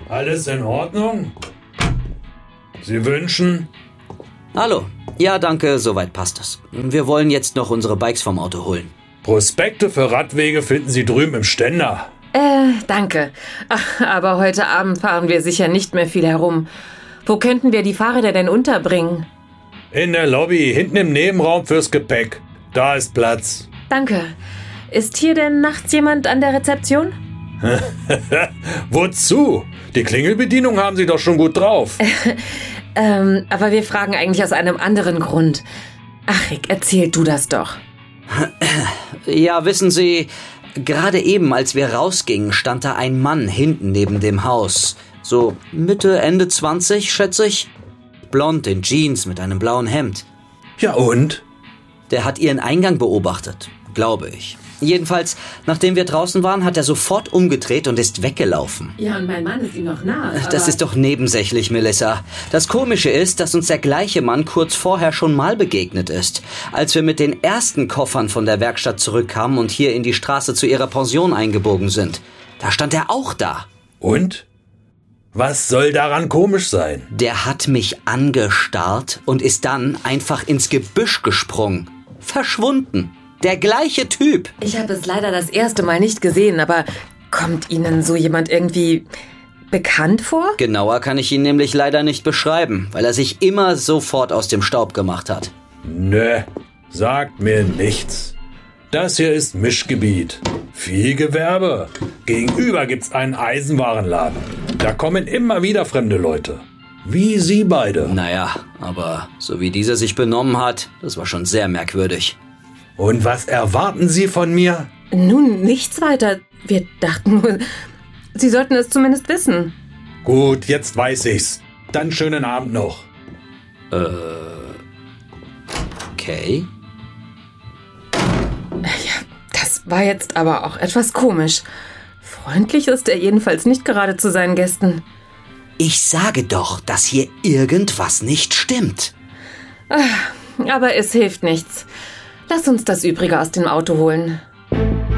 Alles in Ordnung? Sie wünschen? Hallo. Ja, danke, soweit passt es. Wir wollen jetzt noch unsere Bikes vom Auto holen. Prospekte für Radwege finden Sie drüben im Ständer. Danke. Ach, aber heute Abend fahren wir sicher nicht mehr viel herum. Wo könnten wir die Fahrräder denn unterbringen? In der Lobby, hinten im Nebenraum fürs Gepäck. Da ist Platz. Danke. Ist hier denn nachts jemand an der Rezeption? Wozu? Die Klingelbedienung haben Sie doch schon gut drauf. Aber wir fragen eigentlich aus einem anderen Grund. Ach, Rick, erzähl du das doch. Ja, wissen Sie, gerade eben, als wir rausgingen, stand da ein Mann hinten neben dem Haus. So Mitte, Ende 20, schätze ich. Blond in Jeans mit einem blauen Hemd. Ja und? Der hat Ihren Eingang beobachtet, glaube ich. Jedenfalls, nachdem wir draußen waren, hat er sofort umgedreht und ist weggelaufen. Ja, und mein Mann ist ihm noch nah. Das ist doch nebensächlich, Melissa. Das Komische ist, dass uns der gleiche Mann kurz vorher schon mal begegnet ist. Als wir mit den ersten Koffern von der Werkstatt zurückkamen und hier in die Straße zu ihrer Pension eingebogen sind. Da stand er auch da. Und? Was soll daran komisch sein? Der hat mich angestarrt und ist dann einfach ins Gebüsch gesprungen. Verschwunden. Der gleiche Typ. Ich habe es leider das erste Mal nicht gesehen, aber kommt Ihnen so jemand irgendwie bekannt vor? Genauer kann ich ihn nämlich leider nicht beschreiben, weil er sich immer sofort aus dem Staub gemacht hat. Nö, sagt mir nichts. Das hier ist Mischgebiet. Viel Gewerbe. Gegenüber gibt's einen Eisenwarenladen. Da kommen immer wieder fremde Leute. Wie Sie beide. Naja, aber so wie dieser sich benommen hat, das war schon sehr merkwürdig. Und was erwarten Sie von mir? Nun, nichts weiter. Wir dachten nur, Sie sollten es zumindest wissen. Gut, jetzt weiß ich's. Dann schönen Abend noch. Okay. Ja, das war jetzt aber auch etwas komisch. Freundlich ist er jedenfalls nicht gerade zu seinen Gästen. Ich sage doch, dass hier irgendwas nicht stimmt. Aber es hilft nichts. Lass uns das Übrige aus dem Auto holen.